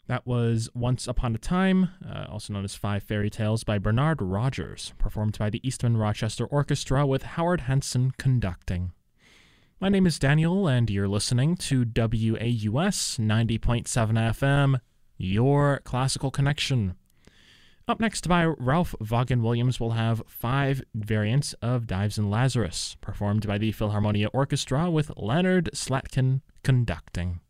That was Once Upon a Time, also known as Five Fairy Tales by Bernard Rogers, performed by the Eastman Rochester Orchestra with Howard Henson conducting. My name is Daniel, and you're listening to WAUS 90.7 FM, Your Classical Connection. Up next by Ralph Vaughan Williams, we'll have 5 variants of Dives in Lazarus, performed by the Philharmonia Orchestra with Leonard Slatkin conducting.